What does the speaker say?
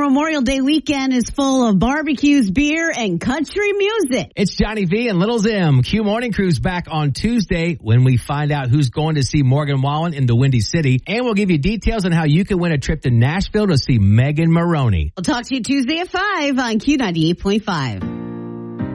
Memorial Day weekend is full of barbecues, beer, and country music. It's Johnny V and Little Zim. Q Morning Crew's back on Tuesday when we find out who's going to see Morgan Wallen in the Windy City. And we'll give you details on how you can win a trip to Nashville to see Megan Maroney. We'll talk to you Tuesday at 5 on Q98.5.